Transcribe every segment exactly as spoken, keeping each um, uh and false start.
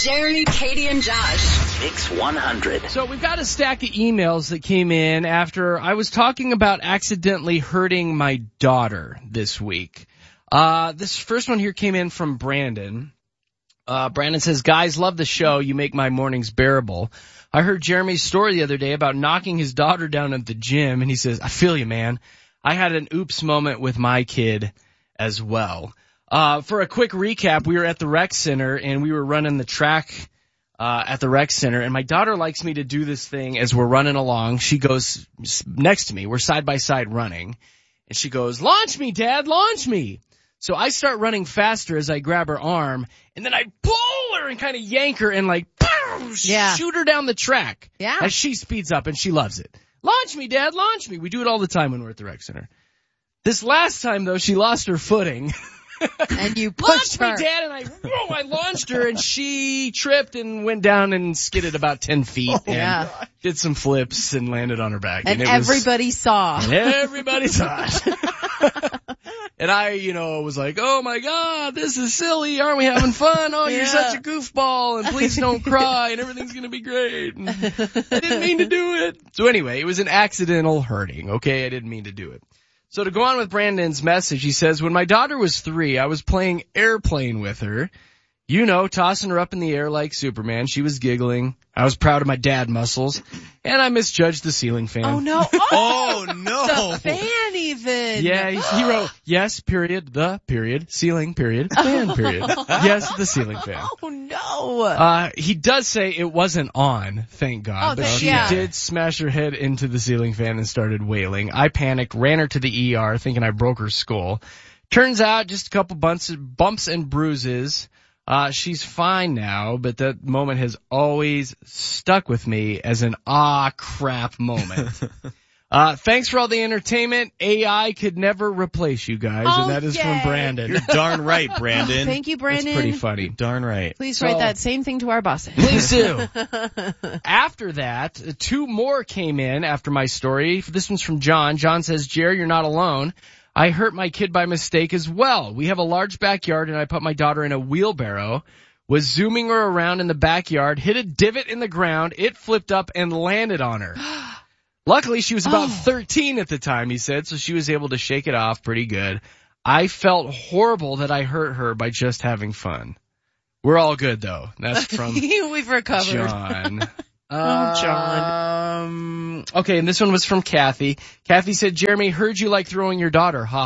Jeremy, Katie, and Josh. Mix one hundred. So we've got a stack of emails that came in after I was talking about accidentally hurting my daughter this week. Uh, this first one here came in from Brandon. Uh, Brandon says, guys, love the show. You make my mornings bearable. I heard Jeremy's story the other day about knocking his daughter down at the gym, and he says, I feel you, man. I had an oops moment with my kid as well. Uh, for a quick recap, we were at the rec center, and we were running the track uh, at the rec center, and my daughter likes me to do this thing as we're running along. She goes next to me. We're side by side running, and she goes, launch me, Dad, launch me. So I start running faster as I grab her arm, and then I pull her and kind of yank her and like boom, yeah. shoot her down the track yeah. as she speeds up, and she loves it. Launch me, Dad, launch me. We do it all the time when we're at the rec center. This last time, though, she lost her footing. And you pushed her. me, Dad, and I, whoa, I launched her, and she tripped and went down and skidded about ten feet. Oh, and yeah. did some flips and landed on her back. And, and it everybody was, saw. And everybody saw it. And I, you know, was like, oh my God, this is silly. Aren't we having fun? Oh, yeah. you're such a goofball, and please don't cry, and everything's going to be great. And I didn't mean to do it. So anyway, it was an accidental hurting, okay? I didn't mean to do it. So to go on with Brandon's message, he says, when my daughter was three, I was playing airplane with her. You know, tossing her up in the air like Superman. She was giggling. I was proud of my dad muscles. And I misjudged the ceiling fan. Oh, no. Oh, oh no. The fan even. Yeah, he, he wrote, yes, period, the, period, ceiling, period, fan, period. Yes, the ceiling fan. Oh, no. Uh, he does say it wasn't on, thank God. Oh, but thank, she yeah. did smash her head into the ceiling fan and started wailing. I panicked, ran her to the E R thinking I broke her skull. Turns out just a couple bumps, bumps and bruises. Uh, she's fine now, but that moment has always stuck with me as an ah crap moment. uh, thanks for all the entertainment. A I could never replace you guys, oh, and that is yay. from Brandon. You're darn right, Brandon. Thank you, Brandon. That's pretty funny. Darn right. Please So- write that same thing to our bosses. Please do. After that, two more came in after my story. This one's from John. John says, Jerry, you're not alone. I hurt my kid by mistake as well. We have a large backyard, and I put my daughter in a wheelbarrow, was zooming her around in the backyard, hit a divot in the ground, it flipped up and landed on her. Luckily, she was about oh. thirteen at the time, he said, so she was able to shake it off pretty good. I felt horrible that I hurt her by just having fun. We're all good, though. That's from We've recovered. John. Oh, John. Um, okay, and this one was from Kathy. Kathy said, Jeremy, heard you like throwing your daughter. Ha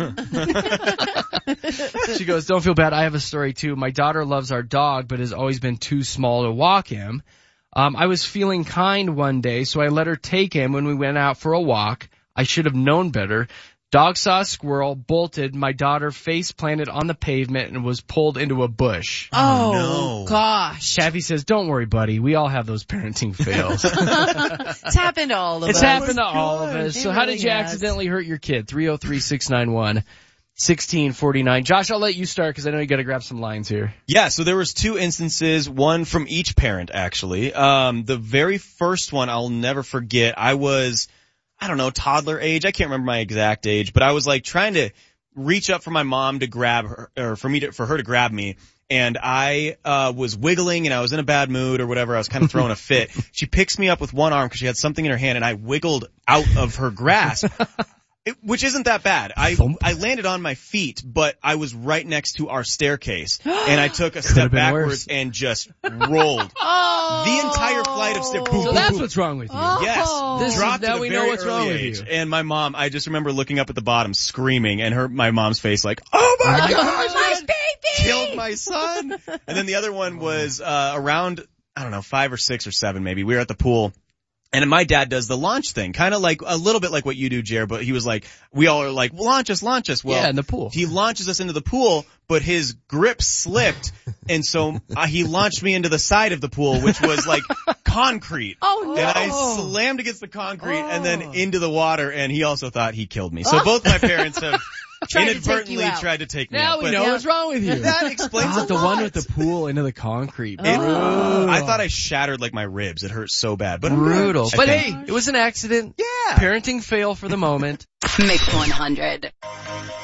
ha. She goes, don't feel bad. I have a story, too. My daughter loves our dog, but has always been too small to walk him. Um, I was feeling kind one day, so I let her take him when we went out for a walk. I should have known better. Dog saw a squirrel, bolted, my daughter face planted on the pavement and was pulled into a bush. Oh, no. gosh. Kathy says, don't worry, buddy. We all have those parenting fails. It's happened to all of It's us. happened to all of us. It So how really did you has. accidentally hurt your kid? three oh three, six nine one, one six four nine. Josh, I'll let you start because I know you got to grab some lines here. Yeah, so there was two instances, one from each parent, actually. Um, the very first one I'll never forget. I was, I don't know, toddler age. I can't remember my exact age, but I was like trying to reach up for my mom to grab her, or for me to, for her to grab me. And I, uh, was wiggling and I was in a bad mood or whatever. I was kind of throwing a fit. She picks me up with one arm because she had something in her hand and I wiggled out of her grasp. It, which isn't that bad. I I landed on my feet, but I was right next to our staircase, and I took a step backwards worse. and just rolled. Oh. The entire flight of stairs. Boom, So boom, that's boom. what's wrong with you. Oh. Yes. This is- Dropped now at a we know very what's wrong early with age. you. And my mom, I just remember looking up at the bottom, screaming, and her, my mom's face like, oh my Oh, gosh, my I baby! killed my son. And then the other one was, uh, around, I don't know, five or six or seven maybe. We were at the pool. And my dad does the launch thing, kind of like, a little bit like what you do, Jer, but he was like, we all are like, well, launch us, launch us. Well, Yeah, in the pool. He launches us into the pool, but his grip slipped, and so uh, he launched me into the side of the pool, which was like concrete. Oh, no. And I slammed against the concrete and then into the water, and he also thought he killed me. So both my parents have Tried to take inadvertently you out. tried to take me Now out. we But know Yeah. what's wrong with you. that explains God, a the lot. one with the pool into the concrete. It- Brutal. I thought I shattered like my ribs. It hurt so bad. But I'm good, Brutal. I But think. hey, it was an accident. Yeah. Parenting fail for the moment. Mix one hundred.